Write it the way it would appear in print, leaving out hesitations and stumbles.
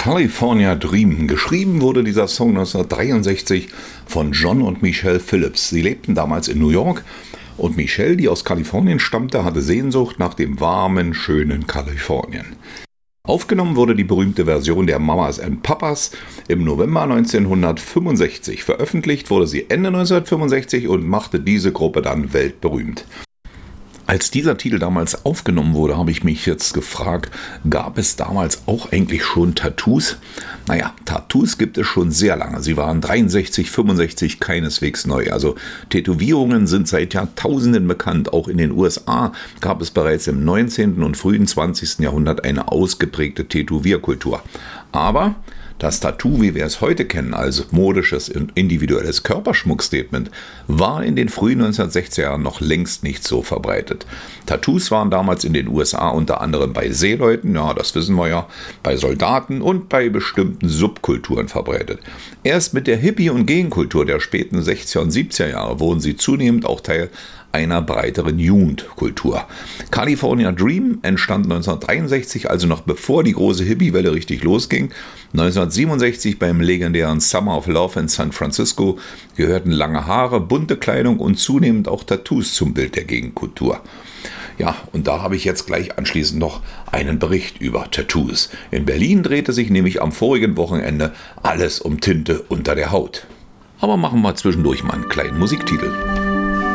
California Dream. Geschrieben wurde dieser Song 1963 von John und Michelle Phillips. Sie lebten damals in New York und Michelle, die aus Kalifornien stammte, hatte Sehnsucht nach dem warmen, schönen Kalifornien. Aufgenommen wurde die berühmte Version der Mamas and Papas im November 1965. Veröffentlicht wurde sie Ende 1965 und machte diese Gruppe dann weltberühmt. Als dieser Titel damals aufgenommen wurde, habe ich mich jetzt gefragt, gab es damals auch eigentlich schon Tattoos? Naja, Tattoos gibt es schon sehr lange. Sie waren 63, 65 keineswegs neu. Also Tätowierungen sind seit Jahrtausenden bekannt. Auch in den USA gab es bereits im 19. und frühen 20. Jahrhundert eine ausgeprägte Tätowierkultur. Aber das Tattoo, wie wir es heute kennen, als modisches und individuelles Körperschmuckstatement, war in den frühen 1960er Jahren noch längst nicht so verbreitet. Tattoos waren damals in den USA unter anderem bei Seeleuten, ja, das wissen wir ja, bei Soldaten und bei bestimmten Subkulturen verbreitet. Erst mit der Hippie- und Genkultur der späten 60er und 70er Jahre wurden sie zunehmend auch Teil einer breiteren Jugendkultur. California Dream entstand 1963, also noch bevor die große Hippie-Welle richtig losging. 1967 beim legendären Summer of Love in San Francisco gehörten lange Haare, bunte Kleidung und zunehmend auch Tattoos zum Bild der Gegenkultur. Ja, und da habe ich jetzt gleich anschließend noch einen Bericht über Tattoos. In Berlin drehte sich nämlich am vorigen Wochenende alles um Tinte unter der Haut. Aber machen wir zwischendurch mal einen kleinen Musiktitel.